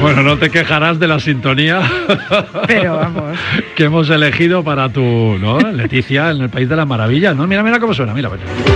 Bueno, no te quejarás de la sintonía. Pero vamos. Que hemos elegido para tu, ¿no? Leticia, en el País de las Maravillas, ¿no? Mira, mira cómo suena, mira.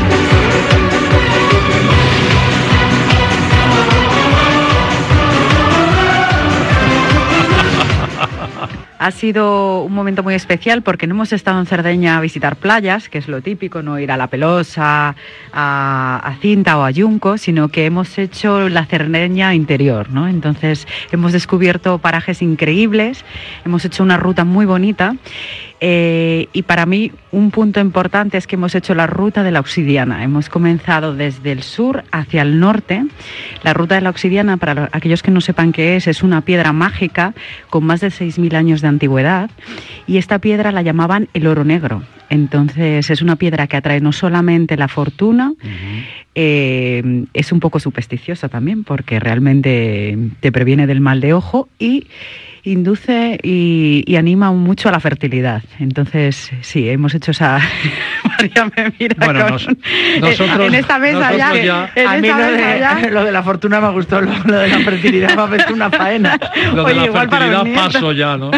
Ha sido un momento muy especial porque no hemos estado en Cerdeña a visitar playas, que es lo típico, no ir a La Pelosa, a Cinta o a Yunco, sino que hemos hecho la Cerdeña interior, ¿no? Entonces hemos descubierto parajes increíbles, hemos hecho una ruta muy bonita. Y para mí un punto importante es que hemos hecho la ruta de la Obsidiana. Hemos comenzado desde el sur hacia el norte. La ruta de la Obsidiana, para aquellos que no sepan qué es una piedra mágica con más de 6.000 años de antigüedad, y esta piedra la llamaban el oro negro. Entonces es una piedra que atrae no solamente la fortuna, es un poco supersticiosa también porque realmente te previene del mal de ojo y induce y anima mucho a la fertilidad. Entonces, sí, hemos hecho esa... María me mira bueno, nosotros en esta mesa ya... A mí lo de la fortuna me gustó, lo de la fertilidad me ha parecido una faena. Lo de la fertilidad paso ya, ¿no?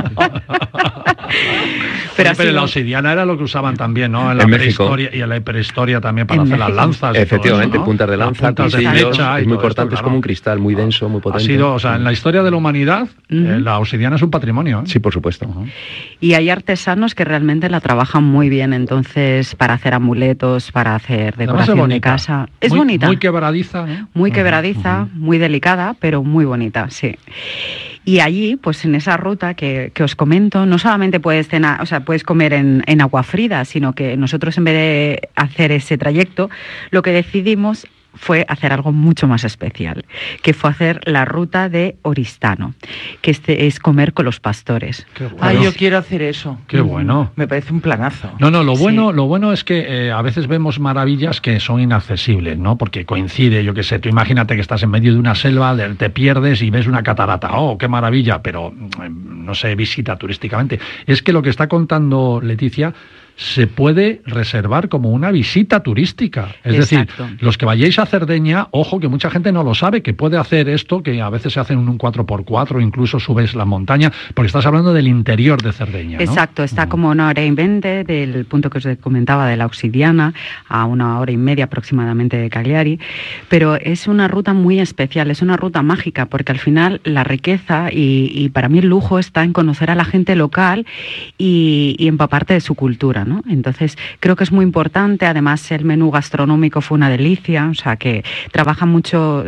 Pero la obsidiana era lo que usaban también, ¿no? En la prehistoria y en la prehistoria también para hacer las lanzas. Efectivamente, eso, ¿no? Puntas de lanza, cuchillos, es muy importante, esto, es como un cristal muy denso, muy potente. Ha sido, o sea, en la historia de la humanidad, la obsidiana es un patrimonio, ¿eh? Sí, por supuesto. Y hay artesanos que realmente la trabajan muy bien, entonces, para hacer amuletos, para hacer decoración de casa. Es muy, bonita. Muy quebradiza, ¿no? Muy quebradiza, muy delicada, pero muy bonita, sí. Y allí, pues en esa ruta que os comento, no solamente puedes cenar, o sea, puedes comer en Aguafrida, sino que nosotros, en vez de hacer ese trayecto, lo que decidimos fue hacer algo mucho más especial, que fue hacer la ruta de Oristano, que es comer con los pastores. Qué bueno. Ay, yo quiero hacer eso. Qué bueno. Me parece un planazo. No, lo bueno es que a veces vemos maravillas que son inaccesibles, ¿no? Porque coincide, yo qué sé, tú imagínate que estás en medio de una selva, te pierdes y ves una catarata. ¡Oh, qué maravilla! Pero, no se visita turísticamente. Es que lo que está contando Leticia se puede reservar como una visita turística. Es Exacto. decir, los que vayáis a Cerdeña, ojo, que mucha gente no lo sabe, que puede hacer esto, que a veces se hace en un 4x4, incluso subes la montaña, porque estás hablando del interior de Cerdeña, ¿no? Exacto, está como 1h20 del punto que os comentaba de la Obsidiana, a 1h30 aproximadamente de Cagliari, pero es una ruta muy especial, es una ruta mágica, porque al final la riqueza y para mí el lujo está en conocer a la gente local y empaparte de su cultura, ¿no? Entonces creo que es muy importante. Además, el menú gastronómico fue una delicia, o sea que trabajan mucho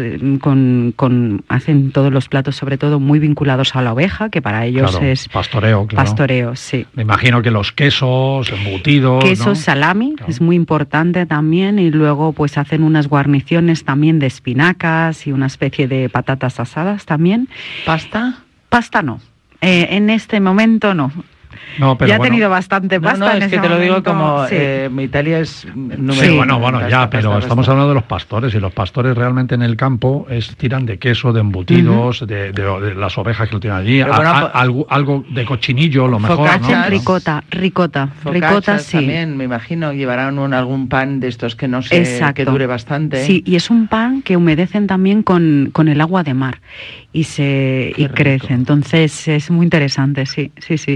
hacen todos los platos, sobre todo muy vinculados a la oveja, que para ellos claro, es pastoreo, claro. Pastoreo, sí. Me imagino que los quesos, embutidos, quesos, ¿no? Salami, claro. Es muy importante también, y luego pues hacen unas guarniciones también de espinacas y una especie de patatas asadas también. ¿Pasta? Pasta no. En este momento no. No, pero ya ha tenido bastante pasta. Es que te lo digo como sí. Italia es número sí, bueno, ya, pero estamos hablando de los pastores, y los pastores realmente en el campo tiran de queso, de embutidos, de las ovejas que lo tienen allí, algo de cochinillo, lo mejor, focaccia, ¿no? Ricota, sí. También, me imagino, llevarán algún pan de estos que no sé, que dure bastante. Sí, y es un pan que humedecen también con el agua de mar y crece, entonces es muy interesante, sí.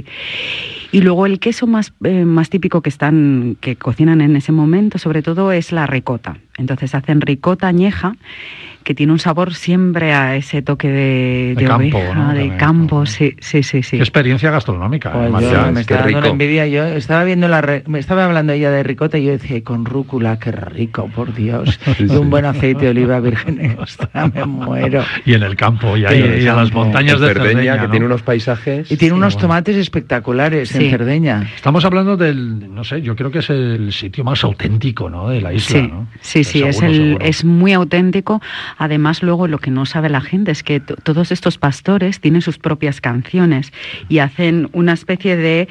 Y luego el queso más típico que cocinan en ese momento, sobre todo, es la ricota. Entonces hacen ricota añeja, que tiene un sabor siempre a ese toque de campo, oveja, ¿no? de campo, sí. Qué experiencia gastronómica. Me está dando una envidia. Yo estaba viendo me estaba hablando ella de ricota y yo decía, con rúcula, qué rico, por Dios. Y un buen aceite de oliva virgen extra, me muero. Y en el campo, y ahí a las montañas de Cerdeña, que ¿no? tiene unos paisajes. Y tiene unos tomates espectaculares en Cerdeña. Estamos hablando del, no sé, yo creo que es el sitio más auténtico, ¿no?, de la isla, ¿no? Sí, seguro. Es muy auténtico. Además, luego lo que no sabe la gente es que todos estos pastores tienen sus propias canciones y hacen una especie de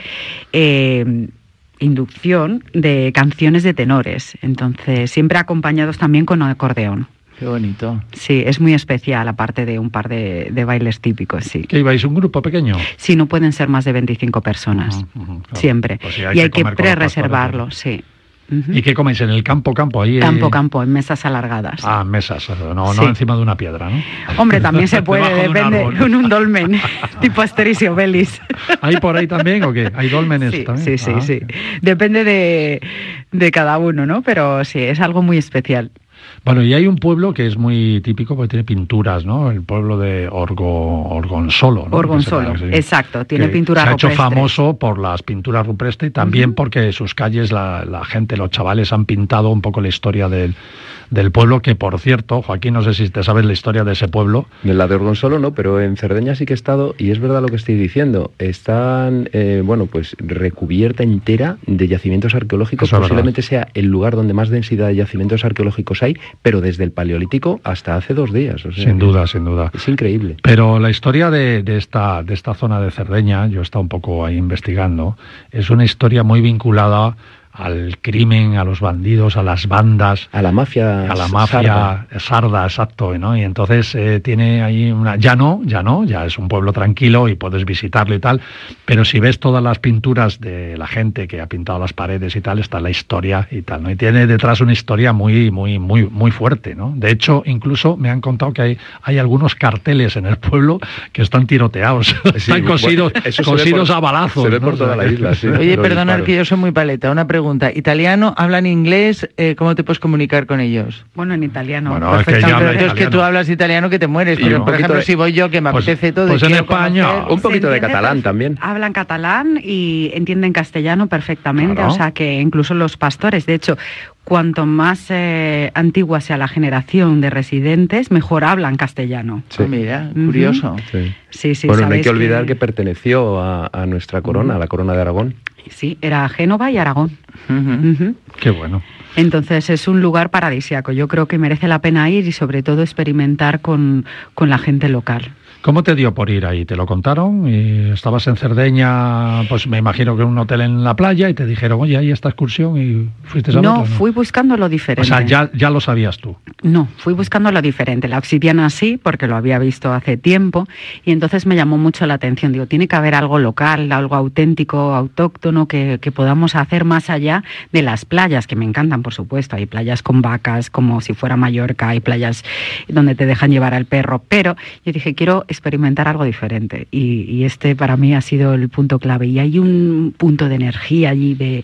inducción de canciones de tenores. Entonces, siempre acompañados también con acordeón. Qué bonito. Sí, es muy especial, aparte de un par de bailes típicos, sí. ¿Qué ibais, un grupo pequeño? Sí, no pueden ser más de 25 personas, claro. Siempre. Pues hay que pre-reservarlo, sí. ¿Y qué coméis? ¿En el campo? Ahí, campo, en mesas alargadas. Mesas, no encima de una piedra, ¿no? Hombre, también se puede, depende, en un dolmen, tipo Asterix y Obelix. ¿Hay por ahí también o qué? ¿Hay dólmenes también? Sí. Depende de cada uno, ¿no? Pero sí, es algo muy especial. Bueno, y hay un pueblo que es muy típico porque tiene pinturas, ¿no? El pueblo de Orgonsolo, ¿no? Orgonsolo, exacto, tiene pintura rupestre. Se ha hecho famoso por las pinturas rupestres y también porque sus calles, la gente, los chavales han pintado un poco la historia del pueblo, que por cierto, Joaquín, no sé si te sabes la historia de ese pueblo. De la de Orgonsolo no, pero en Cerdeña sí que he estado y es verdad lo que estoy diciendo. Están, pues recubierta entera de yacimientos arqueológicos. Eso posiblemente sea el lugar donde más densidad de yacimientos arqueológicos hay, pero desde el Paleolítico hasta hace 2 días. O sea, sin duda. Es increíble. Pero la historia de esta zona de Cerdeña, yo he estado un poco ahí investigando, es una historia muy vinculada al crimen, a los bandidos, a las bandas, a la mafia sarda, exacto, ¿no? Y entonces tiene ahí ya es un pueblo tranquilo y puedes visitarlo y tal, pero si ves todas las pinturas de la gente que ha pintado las paredes y tal, está la historia y tal, ¿no? Y tiene detrás una historia muy fuerte, ¿no? De hecho, incluso me han contado que hay algunos carteles en el pueblo que están tiroteados, están cosidos a balazos. Se ve por toda la isla, sí. Oye, perdonad que yo soy muy paleta, una pregunta. ¿Italiano? ¿Hablan inglés? ¿Cómo te puedes comunicar con ellos? Bueno, en italiano. Bueno, perfectamente. Es que tú hablas italiano que te mueres. Pero, por ejemplo, si voy yo, que me apetece todo... Pues en español. Un poquito de catalán también. Hablan catalán y entienden castellano perfectamente. Claro. O sea, que incluso los pastores, de hecho... Cuanto más antigua sea la generación de residentes, mejor hablan castellano. Sí. Mira, curioso. Sí. Bueno, no hay que olvidar que perteneció a nuestra corona, a la corona de Aragón. Sí, era Génova y Aragón. Qué bueno. Entonces es un lugar paradisíaco. Yo creo que merece la pena ir y sobre todo experimentar con la gente local. ¿Cómo te dio por ir ahí? ¿Te lo contaron? ¿Y estabas en Cerdeña, pues me imagino que en un hotel en la playa y te dijeron, oye, hay esta excursión y fuiste a verla? No, fui buscando lo diferente. O sea, ya lo sabías tú. No, fui buscando lo diferente. La obsidiana sí, porque lo había visto hace tiempo y entonces me llamó mucho la atención. Digo, tiene que haber algo local, algo auténtico, autóctono que podamos hacer más allá de las playas, que me encantan, por supuesto. Hay playas con vacas, como si fuera Mallorca, hay playas donde te dejan llevar al perro, pero yo dije, quiero experimentar algo diferente y este para mí ha sido el punto clave y hay un punto de energía allí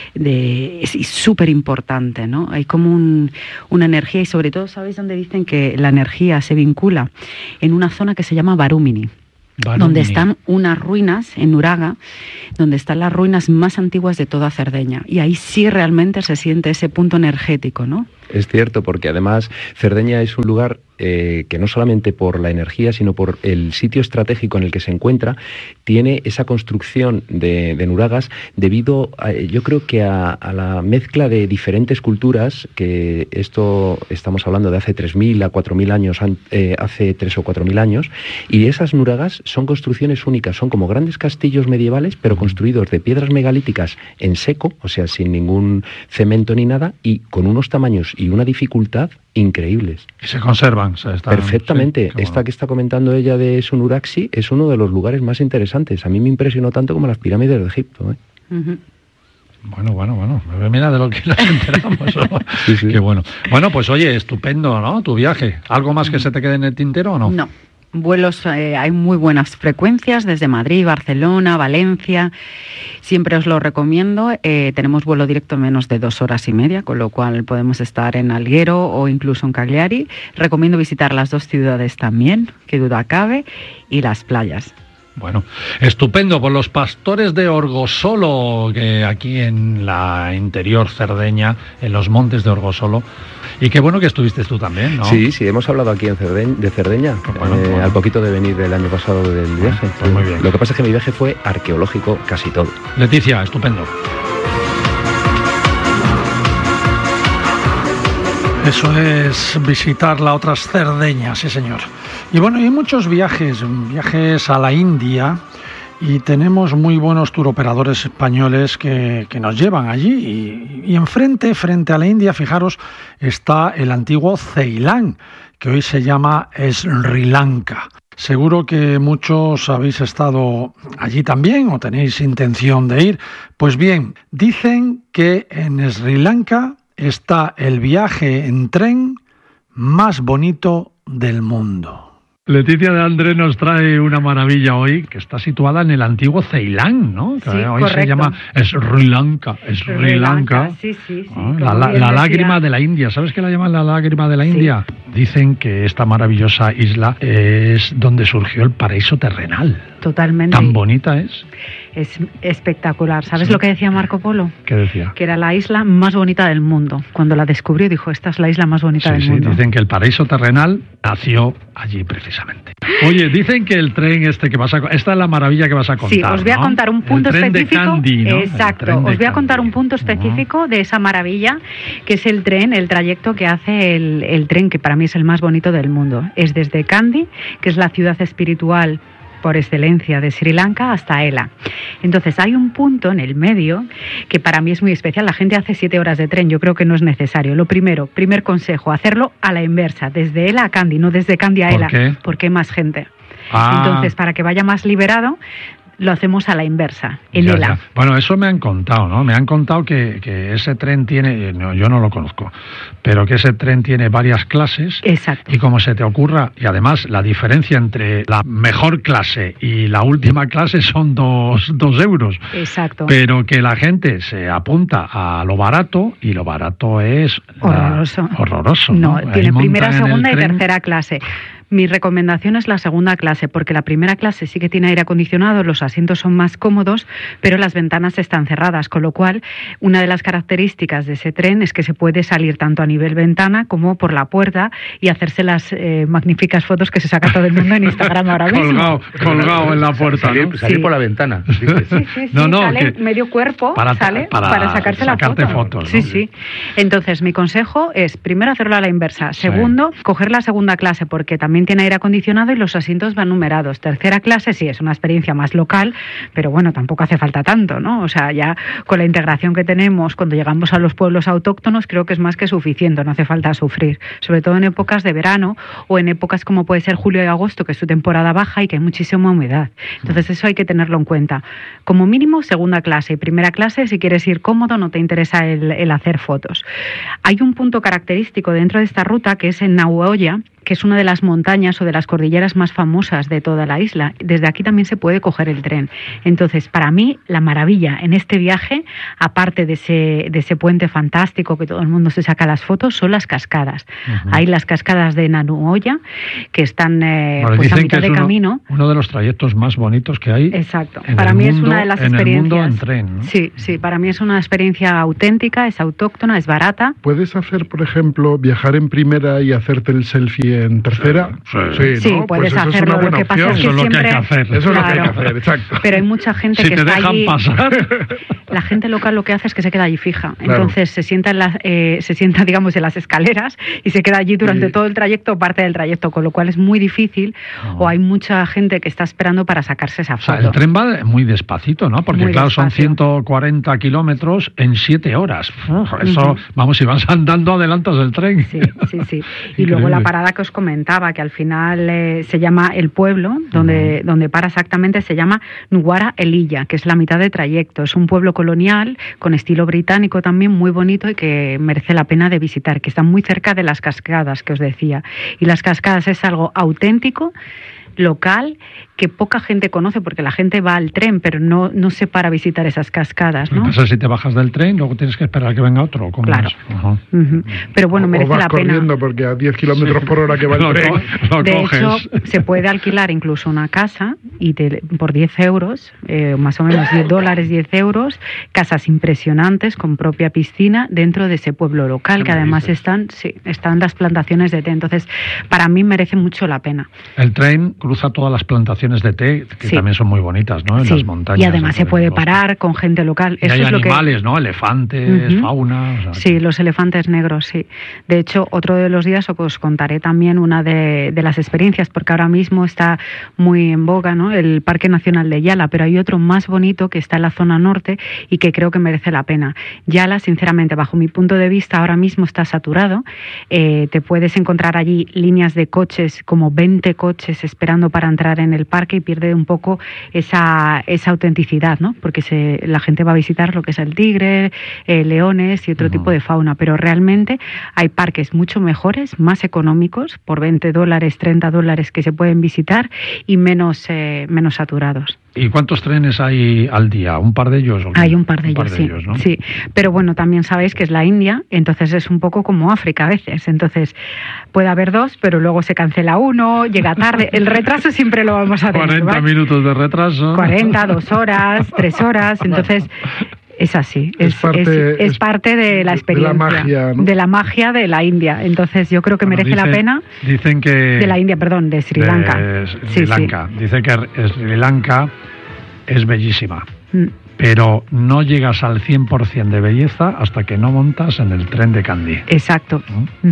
es súper importante, ¿no? Hay como una energía y sobre todo, ¿sabéis dónde dicen que la energía se vincula? En una zona que se llama Barúmini. Donde están unas ruinas en Uraga, donde están las ruinas más antiguas de toda Cerdeña y ahí sí realmente se siente ese punto energético, ¿no? Es cierto, porque además Cerdeña es un lugar que no solamente por la energía, sino por el sitio estratégico en el que se encuentra, tiene esa construcción de nuragas debido, yo creo que a la mezcla de diferentes culturas, que esto estamos hablando de hace 3.000 a 4.000 años, hace 3 o 4.000 años, y esas nuragas son construcciones únicas, son como grandes castillos medievales, pero construidos de piedras megalíticas en seco, o sea, sin ningún cemento ni nada, y con unos tamaños y una dificultad increíbles. Y se conservan. Perfectamente. Sí, esta que está comentando ella de Sunuraxi es uno de los lugares más interesantes. A mí me impresionó tanto como las pirámides de Egipto. Bueno. Mira de lo que nos enteramos, ¿no? Sí. Qué bueno. Bueno, pues oye, estupendo, ¿no? Tu viaje. ¿Algo más que se te quede en el tintero o no? No. Vuelos, hay muy buenas frecuencias desde Madrid, Barcelona, Valencia. Siempre os lo recomiendo. Tenemos vuelo directo en menos de 2 horas y media, con lo cual podemos estar en Alguero o incluso en Cagliari. Recomiendo visitar las 2 ciudades también, que duda cabe, y las playas. Bueno, estupendo, por los pastores de Orgosolo, que aquí en la interior cerdeña, en los montes de Orgosolo. Y qué bueno que estuviste tú también, ¿no? Sí, hemos hablado aquí de Cerdeña, bueno. Al poquito de venir el año pasado del viaje. Pues muy bien. Lo que pasa es que mi viaje fue arqueológico casi todo. Leticia, estupendo. Eso es visitar la otra Cerdeña, sí señor. Y bueno, hay muchos viajes a la India y tenemos muy buenos turoperadores españoles que nos llevan allí. Y frente a la India, fijaros, está el antiguo Ceilán, que hoy se llama Sri Lanka. Seguro que muchos habéis estado allí también o tenéis intención de ir. Pues bien, dicen que en Sri Lanka está el viaje en tren más bonito del mundo. Leticia de Andrés nos trae una maravilla hoy que está situada en el antiguo Ceilán, ¿no? Que sí, hoy correcto. Se llama Sri Lanka. Sri Lanka. Sí. La lágrima de la India. ¿Sabes qué la llaman la lágrima de la India? Dicen que esta maravillosa isla es donde surgió el paraíso terrenal. Totalmente. Tan bonita es. Es espectacular. ¿Sabes lo que decía Marco Polo? ¿Qué decía? Que era la isla más bonita del mundo. Cuando la descubrió dijo, esta es la isla más bonita del mundo. Dicen que el paraíso terrenal nació allí precisamente. Oye, dicen que el tren que vas a... Esta es la maravilla que vas a contar, sí, os voy a contar un punto específico. De Kandy, ¿no? Exacto, os voy a contar un punto específico de esa maravilla, que es el trayecto que hace el tren, que para mí es el más bonito del mundo. Es desde Kandy, que es la ciudad espiritual por excelencia de Sri Lanka, hasta Ela. Entonces hay un punto en el medio que para mí es muy especial. La gente hace 7 horas de tren, yo creo que no es necesario. Primer consejo, hacerlo a la inversa, desde Ela a Kandy, no desde Kandy a Ela. ¿Por qué? Porque hay más gente. Entonces, para que vaya más liberado, lo hacemos a la inversa, en Ela. Ya. Bueno, eso me han contado, ¿no? Me han contado que ese tren tiene, yo no lo conozco, pero que ese tren tiene varias clases. Exacto. Y como se te ocurra, y además la diferencia entre la mejor clase y la última clase son 2 euros. Exacto. Pero que la gente se apunta a lo barato, y lo barato es... horroroso. No, tiene primera, segunda y tren... tercera clase. Mi recomendación es la segunda clase, porque la primera clase sí que tiene aire acondicionado, los asientos son más cómodos, pero las ventanas están cerradas, con lo cual una de las características de ese tren es que se puede salir tanto a nivel ventana como por la puerta y hacerse las magníficas fotos que se saca todo el mundo en Instagram ahora mismo. Colgado en la puerta, ¿no? Salir por la ventana. Sí, sale medio cuerpo, para sacarse la foto. Sí. Entonces, mi consejo es, primero, hacerlo a la inversa. Segundo, coger la segunda clase, porque también tiene aire acondicionado y los asientos van numerados. Tercera clase sí es una experiencia más local, pero bueno, tampoco hace falta tanto, ¿no? O sea, ya con la integración que tenemos cuando llegamos a los pueblos autóctonos, creo que es más que suficiente, no hace falta sufrir, sobre todo en épocas de verano o en épocas como puede ser julio y agosto, que es su temporada baja y que hay muchísima humedad. Entonces eso hay que tenerlo en cuenta. Como mínimo, segunda clase y primera clase, si quieres ir cómodo, no te interesa el hacer fotos. Hay un punto característico dentro de esta ruta que es en Nagoya, que es una de las montañas o de las cordilleras más famosas de toda la isla. Desde aquí también se puede coger el tren. Entonces, para mí, la maravilla en este viaje, aparte de ese puente fantástico que todo el mundo se saca las fotos, son las cascadas. Hay las cascadas de Nanuoya, que están pues a mitad de camino. Uno de los trayectos más bonitos que hay. Exacto. Para mí es una de las experiencias. En el mundo en tren, ¿no? Sí, para mí es una experiencia auténtica, es autóctona, es barata. ¿Puedes hacer, por ejemplo, viajar en primera y hacerte el selfie en tercera? Sí, ¿no? Puedes hacerlo. Lo que pasa es que siempre... Eso es lo que hay que hacer, exacto. Pero hay mucha gente que está allí... pasar. La gente local lo que hace es que se queda allí fija. Claro. Entonces se sienta, digamos, en las escaleras y se queda allí durante todo el trayecto o parte del trayecto, con lo cual es muy difícil o hay mucha gente que está esperando para sacarse esa foto. O sea, el tren va muy despacito, ¿no? Porque claro, son 140 kilómetros en 7 horas. Eso, vamos, si vas andando adelantas del tren. Sí. Y luego la parada que os comentaba, que al final se llama el pueblo, donde para exactamente, se llama Nuwara Eliya, que es la mitad de trayecto. Es un pueblo colonial, con estilo británico también, muy bonito y que merece la pena de visitar, que está muy cerca de las cascadas que os decía. Y las cascadas es algo auténtico, local, que poca gente conoce, porque la gente va al tren, pero no se para a visitar esas cascadas, ¿no? Entonces, si te bajas del tren, luego tienes que esperar a que venga otro. ¿Cómo claro. Pero bueno, merece la pena. O vas corriendo, porque a 10 kilómetros por hora que va el tren... De hecho, se puede alquilar incluso una casa y por 10 euros, más o menos $10, 10 euros, casas impresionantes con propia piscina dentro de ese pueblo local, que además están las plantaciones de té. Entonces, para mí merece mucho la pena. El tren cruza todas las plantaciones de té, que también son muy bonitas, ¿no? En las montañas. Y además se puede parar con gente local. Y hay animales, ¿no? Elefantes, fauna... O sea, sí, los elefantes negros, sí. De hecho, otro de los días os contaré también una de las experiencias, porque ahora mismo está muy en boga, ¿no? ¿no? El Parque Nacional de Yala, pero hay otro más bonito que está en la zona norte y que creo que merece la pena. Yala, sinceramente, bajo mi punto de vista, ahora mismo está saturado. Te puedes encontrar allí líneas de coches, como 20 coches esperando para entrar en el parque, y pierde un poco esa autenticidad, ¿no? Porque la gente va a visitar lo que es el tigre, leones y otro tipo de fauna, pero realmente hay parques mucho mejores, más económicos, por $20, $30 que se pueden visitar y menos saturados. ¿Y cuántos trenes hay al día? ¿Un par de ellos? Hay un par de ellos, sí. ¿No? Sí, pero bueno, también sabéis que es la India, entonces es un poco como África a veces. Entonces puede haber dos, pero luego se cancela uno, llega tarde. El retraso siempre lo vamos a tener. 40 minutos de retraso. 40, 2 horas, 3 horas. Entonces... Es así, es parte de la experiencia, de la magia, ¿no? De la magia de la India. Entonces yo creo que merece la pena. Dicen que... De la India, perdón, de Sri Lanka. Sri Lanka. Dice que Sri Lanka es bellísima, pero no llegas al 100% de belleza hasta que no montas en el tren de Kandy. Exacto.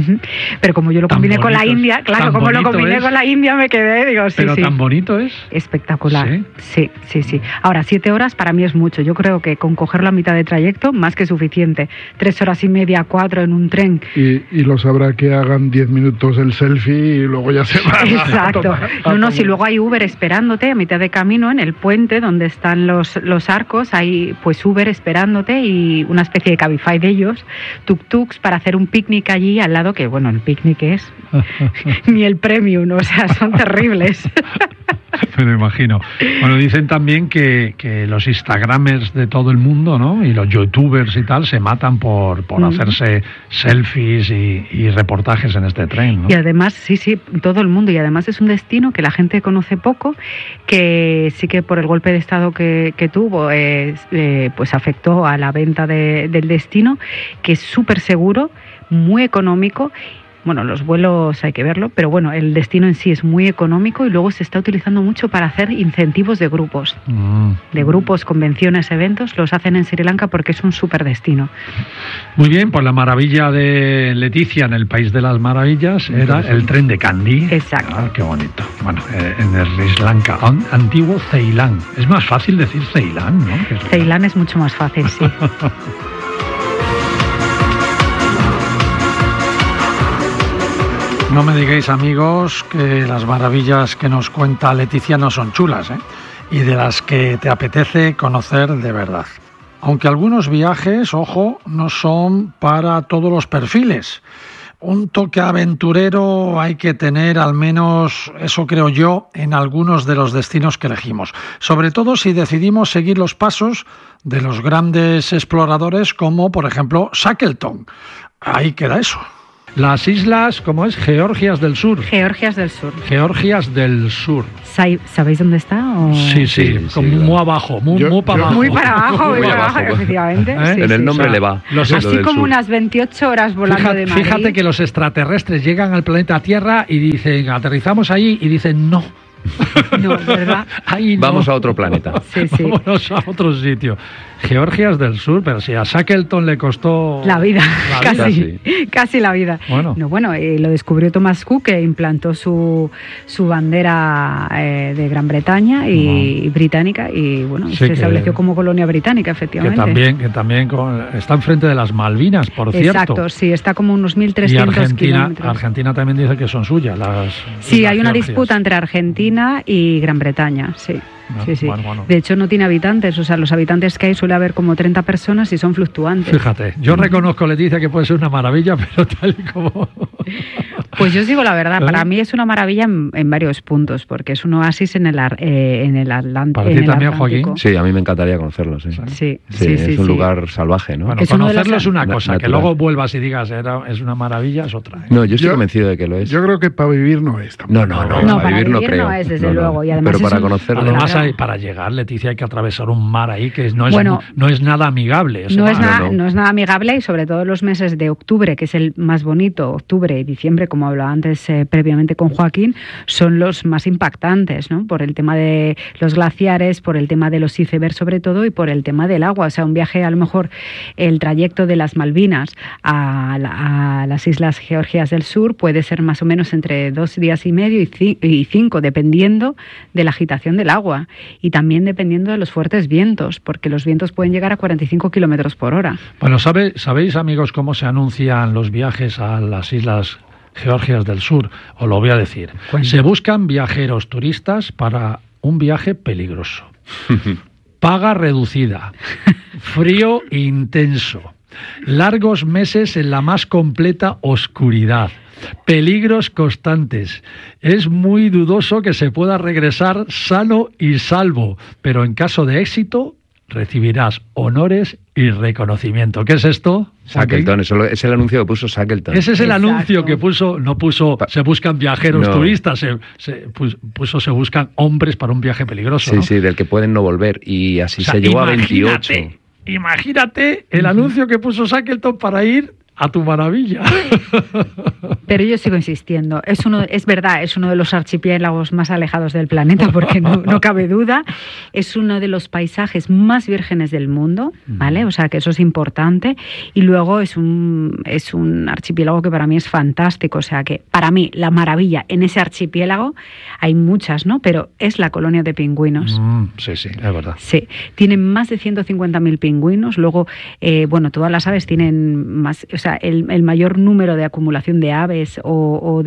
Pero como yo lo combiné con la India, claro, como lo combiné con la India me quedé, digo, sí, pero tan bonito es. Espectacular. Sí. Ahora, 7 horas para mí es mucho. Yo creo que con cogerlo a mitad de trayecto, más que suficiente. 3 horas y media, 4 en un tren. Y lo sabrá que hagan 10 minutos el selfie y luego ya se van. Exacto. Si luego hay Uber esperándote a mitad de camino en el puente donde están los arcos, hay pues Uber esperándote y una especie de Cabify de ellos, tuk-tuks para hacer un picnic allí al lado, que bueno, el picnic es ni el premium, o sea, son terribles. Me lo imagino. Bueno, dicen también que los instagramers de todo el mundo, ¿no? Y los youtubers y tal se matan por hacerse selfies y reportajes en este tren, ¿no? Y además, sí, todo el mundo. Y además es un destino que la gente conoce poco, que sí que por el golpe de estado que tuvo, pues afectó a la venta del destino, que es súper seguro, muy económico. Bueno, los vuelos hay que verlo, pero bueno, el destino en sí es muy económico y luego se está utilizando mucho para hacer incentivos de grupos. De grupos, convenciones, eventos, los hacen en Sri Lanka porque es un súper destino. Muy bien, pues la maravilla de Leticia en el País de las Maravillas era el tren de Kandy. Exacto. Ah, qué bonito. Bueno, en el Sri Lanka, antiguo Ceilán. Es más fácil decir Ceilán, ¿no? Ceilán es mucho más fácil, sí. No me digáis, amigos, que las maravillas que nos cuenta Leticia no son chulas, ¿eh? Y de las que te apetece conocer de verdad. Aunque algunos viajes, ojo, no son para todos los perfiles. Un toque aventurero hay que tener, al menos eso creo yo, en algunos de los destinos que elegimos. Sobre todo si decidimos seguir los pasos de los grandes exploradores como, por ejemplo, Shackleton. Ahí queda eso. Las islas, ¿cómo es? Georgias del Sur. Georgias del Sur. Georgias del Sur. ¿Sabéis dónde está? ¿O? Sí, como muy abajo, muy para abajo. Muy para abajo, efectivamente. Sí, en el nombre le va. Así como unas 28 horas volando de Madrid. Fíjate que los extraterrestres llegan al planeta Tierra y dicen, aterrizamos allí, y dicen no. No, ¿verdad? Ahí no. Vamos a otro planeta. Sí. Vámonos a otro sitio. Georgias del Sur, pero si a Shackleton le costó... La vida. Casi la vida. Bueno, lo descubrió Thomas Cook, que implantó su bandera de Gran Bretaña y británica, y bueno, se estableció como colonia británica, efectivamente. Que también está enfrente de las Malvinas, por cierto. Exacto, sí, está como unos 1.300 kilómetros. Argentina también dice que son suyas las... Sí, hay una disputa entre Argentina y Gran Bretaña, sí. Bueno. De hecho no tiene habitantes, o sea, los habitantes que hay suele haber como 30 personas y son fluctuantes. Fíjate, yo reconozco, Leticia, que puede ser una maravilla, pero tal y como... Pues yo os digo la verdad, para mí es una maravilla en varios puntos, porque es un oasis en el Atlántico. ¿Para ti también, Joaquín? Sí, a mí me encantaría conocerlo, sí. Es un lugar salvaje, ¿no? Bueno, conocerlo es una cosa, natural. Que luego vuelvas y digas es una maravilla es otra. No, yo estoy convencido de que lo es. Yo creo que para vivir no es tampoco. No, para vivir no creo. No es, desde luego. Y además pero para conocerlo... Además hay para llegar, Leticia, hay que atravesar un mar ahí que no es nada amigable. No es nada amigable, y sobre todo los meses de octubre, que es el más bonito, octubre y diciembre, como hablaba antes previamente con Joaquín, son los más impactantes, ¿no? Por el tema de los glaciares, por el tema de los icebergs sobre todo, y por el tema del agua. O sea, un viaje, a lo mejor el trayecto de las Malvinas a las Islas Georgias del Sur puede ser más o menos entre 2 días y medio y 5, dependiendo de la agitación del agua y también dependiendo de los fuertes vientos, porque los vientos pueden llegar a 45 kilómetros por hora. Bueno, ¿sabéis, amigos, cómo se anuncian los viajes a las Islas Georgias del Sur? Os lo voy a decir. Se buscan viajeros turistas para un viaje peligroso. Paga reducida. Frío intenso. Largos meses en la más completa oscuridad. Peligros constantes. Es muy dudoso que se pueda regresar sano y salvo, pero en caso de éxito recibirás honores y reconocimiento. ¿Qué es esto? Shackleton, eso es el anuncio que puso Shackleton. Ese es el anuncio que puso, no puso se buscan viajeros turistas, puso se buscan hombres para un viaje peligroso. Sí, ¿no? sí, del que pueden no volver, y así se llegó a 28. Imagínate el anuncio que puso Shackleton para ir a tu maravilla. Pero yo sigo insistiendo, es verdad, es uno de los archipiélagos más alejados del planeta, porque no cabe duda. Es uno de los paisajes más vírgenes del mundo, ¿vale? O sea que eso es importante. Y luego es un archipiélago que para mí es fantástico. O sea que para mí la maravilla en ese archipiélago, hay muchas, ¿no? Pero es la colonia de pingüinos. Sí, es verdad. Sí, tienen más de 150.000 pingüinos. Luego, todas las aves tienen más, o sea, el mayor número de acumulación de aves o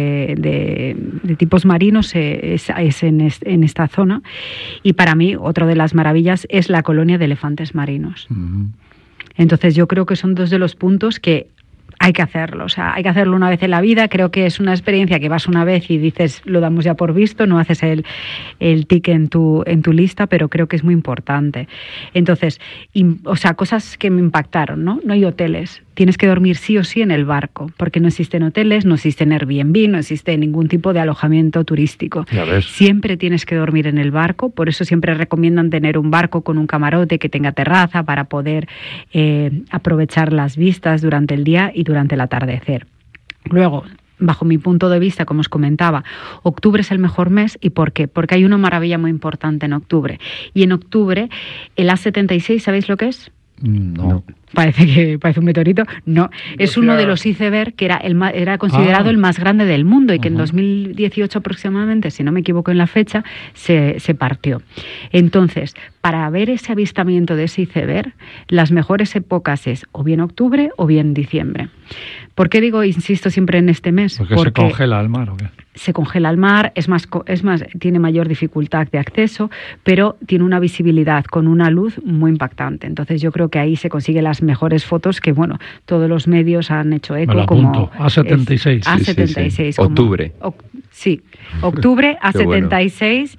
de tipos marinos es en esta zona. Y para mí, otra de las maravillas es la colonia de elefantes marinos. Entonces yo creo que son dos de los puntos que hay que hacerlo, o sea, hay que hacerlo una vez en la vida. Creo que es una experiencia que vas una vez y dices, lo damos ya por visto, no haces el tic en tu lista, pero creo que es muy importante. Entonces, cosas que me impactaron, ¿no? No hay hoteles. Tienes que dormir sí o sí en el barco, porque no existen hoteles, no existen Airbnb, no existe ningún tipo de alojamiento turístico. Siempre tienes que dormir en el barco, por eso siempre recomiendan tener un barco con un camarote que tenga terraza para poder aprovechar las vistas durante el día y durante el atardecer. Luego, bajo mi punto de vista, como os comentaba, octubre es el mejor mes. ¿Y por qué? Porque hay una maravilla muy importante en octubre. Y en octubre, el A76, ¿sabéis lo que es? No. Parece un meteorito. No, es uno de los iceberg que era considerado el más grande del mundo y que en 2018 aproximadamente, si no me equivoco en la fecha, se partió. Entonces, para ver ese avistamiento de ese iceberg, las mejores épocas es o bien octubre o bien diciembre. ¿Por qué insisto siempre en este mes? Porque se congela el mar, ¿o qué? Se congela el mar, es más, tiene mayor dificultad de acceso, pero tiene una visibilidad con una luz muy impactante. Entonces yo creo que ahí se consiguen las mejores fotos que, todos los medios han hecho eco. Me lo apunto. A76. A76. Sí. Octubre. Sí, octubre a 76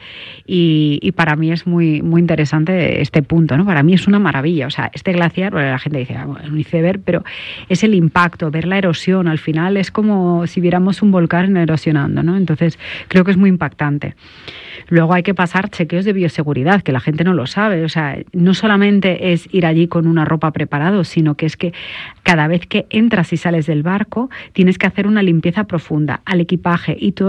y para mí es muy, muy interesante este punto, ¿no? Para mí es una maravilla. O sea, este glaciar, la gente dice, un iceberg, pero es el impacto, ver la erosión. Al final es como si viéramos un volcán erosionando, ¿no? Entonces creo que es muy impactante. Luego hay que pasar chequeos de bioseguridad, que la gente no lo sabe. O sea, no solamente es ir allí con una ropa preparada, sino que es que cada vez que entras y sales del barco tienes que hacer una limpieza profunda al equipaje y todo